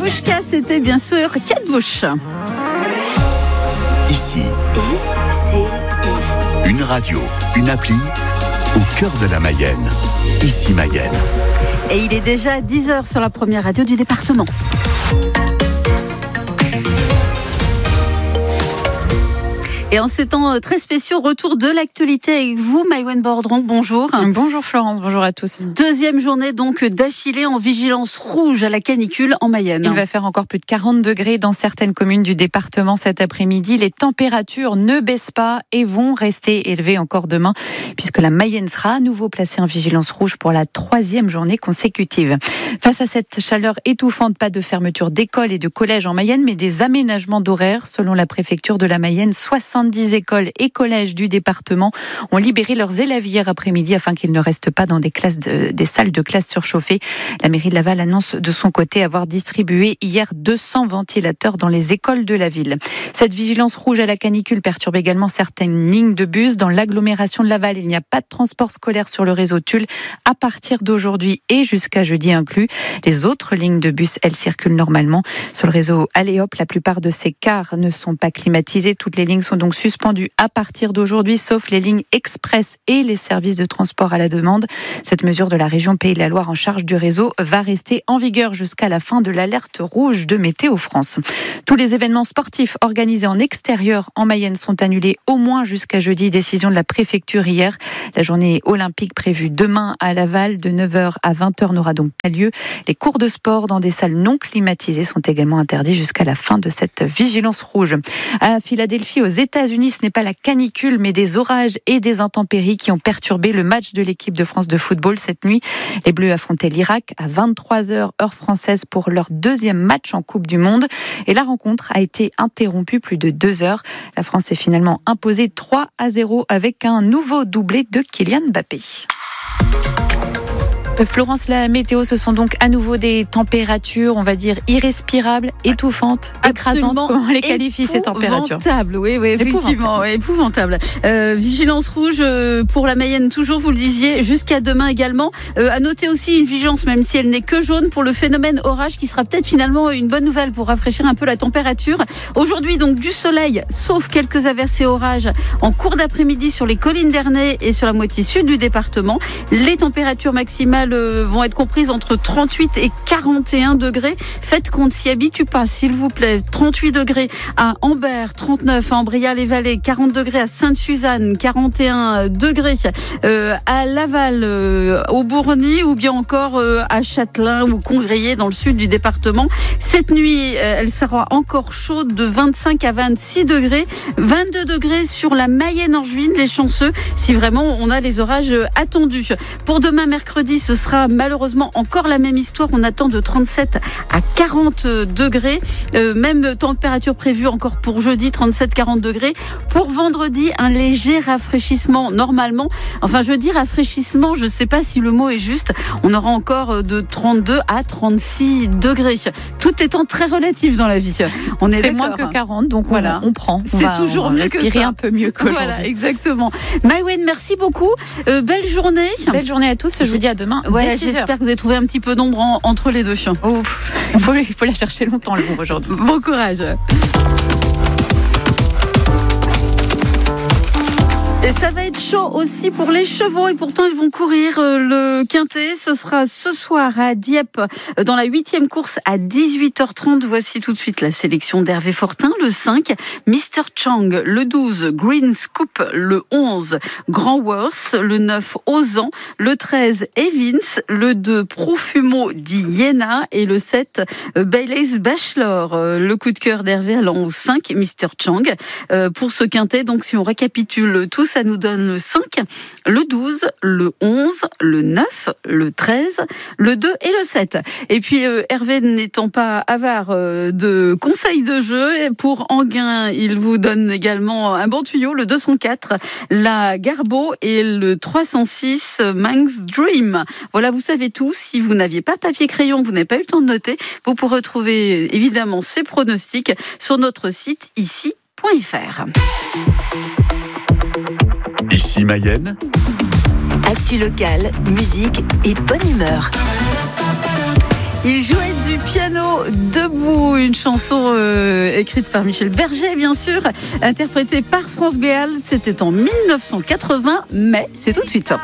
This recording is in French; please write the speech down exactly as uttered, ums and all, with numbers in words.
Babushka, c'était bien sûr Kate Bush. Ici, I C I. une radio, une appli, au cœur de la Mayenne. Ici Mayenne. Et il est déjà dix heures sur la première radio du département. Et en ces temps très spéciaux, retour de l'actualité avec vous, Maïwenn Bordron, bonjour. Bonjour Florence, bonjour à tous. Deuxième journée donc d'affilée en vigilance rouge à la canicule en Mayenne. Il va faire encore plus de quarante degrés dans certaines communes du département cet après-midi. Les températures ne baissent pas et vont rester élevées encore demain, puisque la Mayenne sera à nouveau placée en vigilance rouge pour la troisième journée consécutive. Face à cette chaleur étouffante, pas de fermeture d'écoles et de collèges en Mayenne, mais des aménagements d'horaires. Selon la préfecture de la Mayenne, soixante-dix écoles et collèges du département ont libéré leurs élèves hier après-midi afin qu'ils ne restent pas dans des, classes de, des salles de classe surchauffées. La mairie de Laval annonce de son côté avoir distribué hier deux cents ventilateurs dans les écoles de la ville. Cette vigilance rouge à la canicule perturbe également certaines lignes de bus. Dans l'agglomération de Laval, il n'y a pas de transport scolaire sur le réseau Tulle à partir d'aujourd'hui et jusqu'à jeudi inclus. Les autres lignes de bus, elles circulent normalement. Sur le réseau Aléop, la plupart de ces cars ne sont pas climatisés. Toutes les lignes sont donc suspendues à partir d'aujourd'hui, sauf les lignes express et les services de transport à la demande. Cette mesure de la région Pays de la Loire en charge du réseau va rester en vigueur jusqu'à la fin de l'alerte rouge de Météo France. Tous les événements sportifs organisés en extérieur en Mayenne sont annulés au moins jusqu'à jeudi. Décision de la préfecture hier. La journée olympique prévue demain à Laval de neuf heures à vingt heures n'aura donc pas lieu. Les cours de sport dans des salles non climatisées sont également interdits jusqu'à la fin de cette vigilance rouge. À Philadelphie, aux États-Unis, ce n'est pas la canicule, mais des orages et des intempéries qui ont perturbé le match de l'équipe de France de football cette nuit. Les Bleus affrontaient l'Irak à vingt-trois heures heure française pour leur deuxième match en Coupe du Monde. Et la rencontre a été interrompue plus de deux heures. La France est finalement imposée trois à zéro avec un nouveau doublé de Kylian Mbappé. Florence, la météo, ce sont donc à nouveau des températures, on va dire, irrespirables, étouffantes, écrasantes. Comment on les qualifie, ces températures ? Épouvantable, oui, oui, effectivement, épouvantable. épouvantable. Euh, vigilance rouge euh, pour la Mayenne, toujours, vous le disiez, jusqu'à demain également. Euh, à noter aussi une vigilance, même si elle n'est que jaune, pour le phénomène orage, qui sera peut-être finalement une bonne nouvelle pour rafraîchir un peu la température. Aujourd'hui, donc, du soleil, sauf quelques averses et orages en cours d'après-midi sur les collines d'Ernée et sur la moitié sud du département. Les températures maximales vont être comprises entre trente-huit et quarante et un degrés. Faites qu'on ne s'y habitue pas, s'il vous plaît. trente-huit degrés à Ambert, trente-neuf à Ambrial-les-Vallées, quarante degrés à Sainte-Suzanne, quarante et un degrés euh, à Laval, euh, au Bourgny, ou bien encore euh, à Châtelain ou Congrier dans le sud du département. Cette nuit, euh, elle sera encore chaude de vingt-cinq à vingt-six degrés, vingt-deux degrés sur la Mayenne-Angevine, les chanceux, si vraiment on a les orages attendus. Pour demain mercredi, ce sera malheureusement encore la même histoire. On attend de trente-sept à quarante degrés. Euh, même température prévue encore pour jeudi, trente-sept à quarante degrés. Pour vendredi, un léger rafraîchissement normalement. Enfin, je dis rafraîchissement, je ne sais pas si le mot est juste. On aura encore de trente-deux à trente-six degrés. Tout étant très relatif dans la vie. On est C'est moins que quarante, donc voilà, on, on prend. On C'est va, toujours on va mieux que ça. un peu mieux qu'aujourd'hui. Voilà, exactement. Maïwenn, merci beaucoup. Euh, belle journée. Belle journée à tous. Je vous dis à demain. Ouais, j'espère que vous avez trouvé un petit peu d'ombre en, entre les deux. Oh, il faut, il faut la chercher longtemps, le l'ombre aujourd'hui. Bon courage. Et ça va être chaud aussi pour les chevaux et pourtant ils vont courir le quintet. Ce sera ce soir à Dieppe dans la huitième course à dix-huit heures trente. Voici tout de suite la sélection d'Hervé Fortin. Le cinq, mister Chang. Le douze, Green Scoop. Le onze, Grand Worth. Le neuf, Ozan. Le treize, Evans. Le deux, Profumo d'Iéna. Et le sept, Bailey's Bachelor. Le coup de cœur d'Hervé allant au cinq, mister Chang. Pour ce quintet, donc si on récapitule tout, ça nous donne le cinq, le douze, le onze, le neuf, le treize, le deux et le sept. Et puis euh, Hervé n'étant pas avare euh, de conseils de jeu, pour Anguin, il vous donne également un bon tuyau, le deux cent quatre, la Garbo et le trois cent six, Manx Dream. Voilà, vous savez tout. Si vous n'aviez pas papier-crayon, vous n'avez pas eu le temps de noter, vous pourrez retrouver évidemment ces pronostics sur notre site ici point f r. Ici Mayenne. Actu locale, musique et bonne humeur. Il jouait du piano debout, une chanson euh, écrite par Michel Berger, bien sûr, interprétée par France Gall. C'était en mille neuf cent quatre-vingts, mais c'est tout de suite.